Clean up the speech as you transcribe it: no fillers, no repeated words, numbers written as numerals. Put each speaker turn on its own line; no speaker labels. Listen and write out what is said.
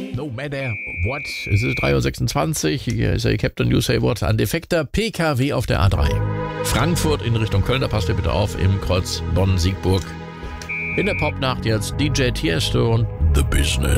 No matter what. Es ist 3.26 Uhr. Hier ist der Captain News Say What. Ein defekter PKW auf der A3. Frankfurt in Richtung Köln. Da passt ihr bitte auf. Im Kreuz Bonn-Siegburg. In der Popnacht jetzt DJ Tiesto und The Business.